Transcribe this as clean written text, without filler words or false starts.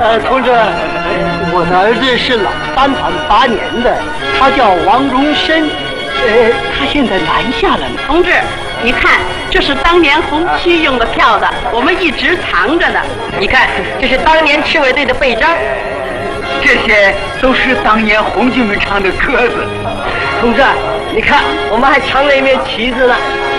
同志，我的儿子是老三团8年的，他叫王荣生，他现在南下了呢。 同志，你看，这是当年红区用的票子，我们一直藏着呢。 你看，这是当年赤卫队的背章， 这些都是当年红军们唱的歌子。 同志，你看，我们还藏了一面旗子呢。